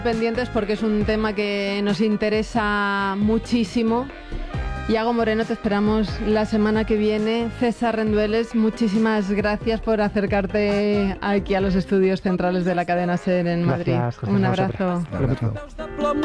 Pendientes porque es un tema que nos interesa muchísimo. Iago Moreno, te esperamos la semana que viene. César Rendueles, muchísimas gracias por acercarte aquí a los estudios centrales de la cadena SER en Madrid. Gracias, Un abrazo.